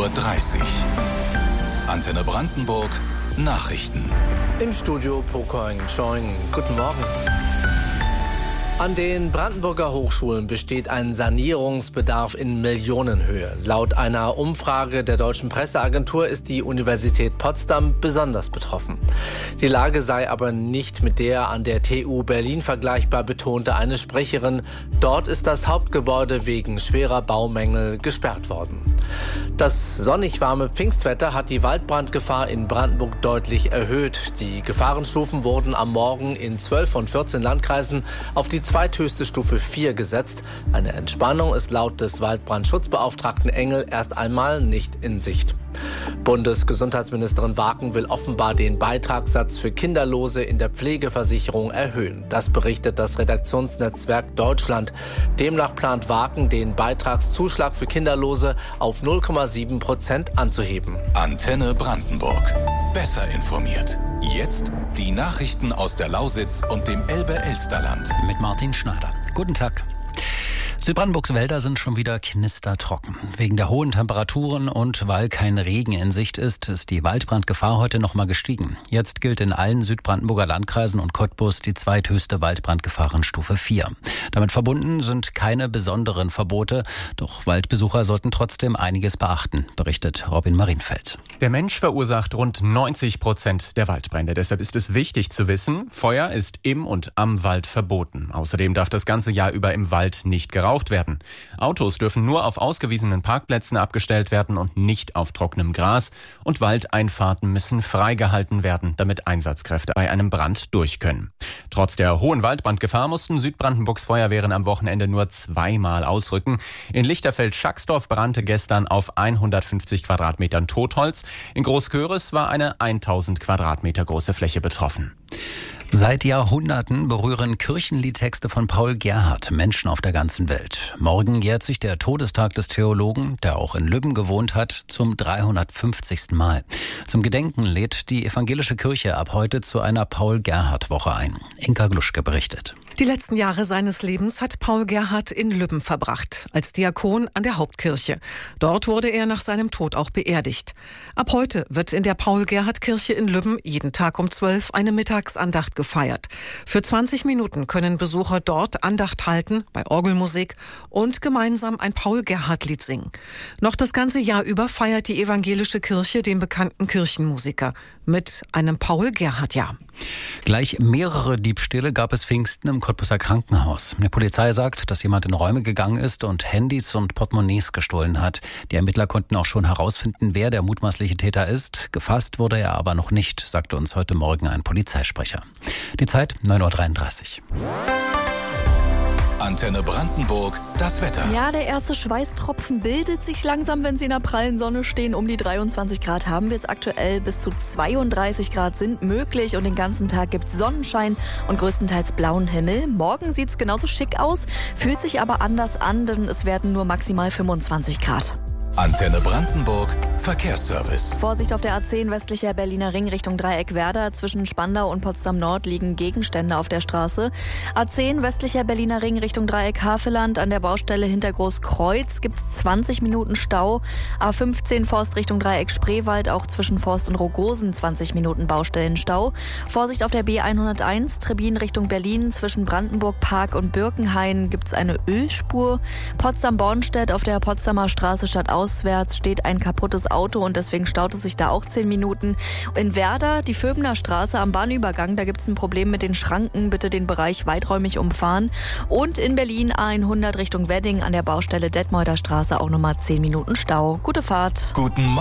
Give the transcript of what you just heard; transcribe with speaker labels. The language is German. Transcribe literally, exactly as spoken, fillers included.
Speaker 1: Uhr dreißig. Antenne Brandenburg Nachrichten.
Speaker 2: Im Studio Pokoing Choing. Guten Morgen. An den Brandenburger Hochschulen besteht ein Sanierungsbedarf in Millionenhöhe. Laut einer Umfrage der Deutschen Presseagentur ist die Universität Potsdam besonders betroffen. Die Lage sei aber nicht mit der an der T U Berlin vergleichbar, betonte eine Sprecherin. Dort ist das Hauptgebäude wegen schwerer Baumängel gesperrt worden. Das sonnig warme Pfingstwetter hat die Waldbrandgefahr in Brandenburg deutlich erhöht. Die Gefahrenstufen wurden am Morgen in zwölf von vierzehn Landkreisen auf die zweithöchste Stufe vier gesetzt. Eine Entspannung ist laut des Waldbrandschutzbeauftragten Engel erst einmal nicht in Sicht. Bundesgesundheitsministerin Waken will offenbar den Beitragssatz für Kinderlose in der Pflegeversicherung erhöhen. Das berichtet das Redaktionsnetzwerk Deutschland. Demnach plant Waken, den Beitragszuschlag für Kinderlose auf null Komma sieben Prozent anzuheben.
Speaker 1: Antenne Brandenburg. Besser informiert. Jetzt die Nachrichten aus der Lausitz und dem Elbe-Elsterland.
Speaker 3: Mit Martin Schneider. Guten Tag. Südbrandenburgs Wälder sind schon wieder knistertrocken. Wegen der hohen Temperaturen und weil kein Regen in Sicht ist, ist die Waldbrandgefahr heute noch mal gestiegen. Jetzt gilt in allen Südbrandenburger Landkreisen und Cottbus die zweithöchste Waldbrandgefahrenstufe vier. Damit verbunden sind keine besonderen Verbote, doch Waldbesucher sollten trotzdem einiges beachten, berichtet Robin Marienfeld.
Speaker 4: Der Mensch verursacht rund neunzig Prozent der Waldbrände. Deshalb ist es wichtig zu wissen, Feuer ist im und am Wald verboten. Außerdem darf das ganze Jahr über im Wald nicht geraucht werden. Autos dürfen nur auf ausgewiesenen Parkplätzen abgestellt werden und nicht auf trockenem Gras. Und Waldeinfahrten müssen freigehalten werden, damit Einsatzkräfte bei einem Brand durch können. Trotz der hohen Waldbrandgefahr mussten Südbrandenburgs Feuerwehren am Wochenende nur zweimal ausrücken. In Lichterfeld-Schacksdorf brannte gestern auf hundertfünfzig Quadratmetern Totholz. In Großköris war eine tausend Quadratmeter große Fläche betroffen.
Speaker 3: Seit Jahrhunderten berühren Kirchenliedtexte von Paul Gerhardt Menschen auf der ganzen Welt. Morgen jährt sich der Todestag des Theologen, der auch in Lübben gewohnt hat, zum dreihundertfünfzigsten Mal. Zum Gedenken lädt die evangelische Kirche ab heute zu einer Paul-Gerhardt-Woche ein. Inka Gluschke berichtet.
Speaker 5: Die letzten Jahre seines Lebens hat Paul Gerhardt in Lübben verbracht, als Diakon an der Hauptkirche. Dort wurde er nach seinem Tod auch beerdigt. Ab heute wird in der Paul-Gerhardt-Kirche in Lübben jeden Tag um zwölf eine Mittagsandacht gefeiert. Für zwanzig Minuten können Besucher dort Andacht halten, bei Orgelmusik und gemeinsam ein Paul-Gerhardt-Lied singen. Noch das ganze Jahr über feiert die evangelische Kirche den bekannten Kirchenmusiker mit einem Paul-Gerhardt-Jahr.
Speaker 3: Gleich mehrere Diebstähle gab es Pfingsten im Cottbuser Krankenhaus. Die Polizei sagt, dass jemand in Räume gegangen ist und Handys und Portemonnaies gestohlen hat. Die Ermittler konnten auch schon herausfinden, wer der mutmaßliche Täter ist. Gefasst wurde er aber noch nicht, sagte uns heute Morgen ein Polizeisprecher. Die Zeit neun Uhr dreiunddreißig.
Speaker 1: Antenne Brandenburg, das Wetter.
Speaker 6: Ja, der erste Schweißtropfen bildet sich langsam, wenn Sie in der prallen Sonne stehen. Um die dreiundzwanzig Grad haben wir es aktuell. Bis zu zweiunddreißig Grad sind möglich und den ganzen Tag gibt es Sonnenschein und größtenteils blauen Himmel. Morgen sieht es genauso schick aus, fühlt sich aber anders an, denn es werden nur maximal fünfundzwanzig Grad.
Speaker 1: Antenne Brandenburg, Verkehrsservice.
Speaker 6: Vorsicht auf der A zehn westlicher Berliner Ring Richtung Dreieck-Werder. Zwischen Spandau und Potsdam-Nord liegen Gegenstände auf der Straße. A zehn westlicher Berliner Ring Richtung Dreieck-Havelland. An der Baustelle hinter Großkreuz gibt es zwanzig Minuten Stau. A fünfzehn Forst Richtung Dreieck-Spreewald. Auch zwischen Forst und Rogosen zwanzig Minuten Baustellenstau. Vorsicht auf der B hunderteins Trebin Richtung Berlin. Zwischen Brandenburg Park und Birkenhain gibt es eine Ölspur. Potsdam-Bornstedt auf der Potsdamer Straße stadtauswärts steht ein kaputtes Auto und deswegen staut es sich da auch zehn Minuten. In Werder, die Vöbener Straße am Bahnübergang, da gibt es ein Problem mit den Schranken. Bitte den Bereich weiträumig umfahren. Und in Berlin A hundert Richtung Wedding an der Baustelle Detmolder Straße auch nochmal zehn Minuten Stau. Gute Fahrt.
Speaker 1: Guten Morgen.